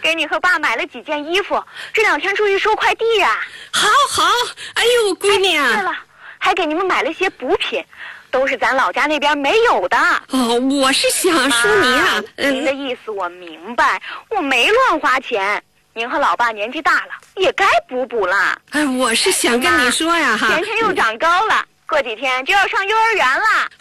给你和爸买了几件衣服，这2天出去收快递啊。 好，哎呦，闺女啊！ 对了，还给你们买了些补品，都是咱老家那边没有的。 哦，我是想说您啊， 您的意思我明白，我没乱花钱。您和老爸年纪大了，也该补了。 哎，我是想跟你说呀，哈， 钱又长高了，过几天就要上幼儿园了。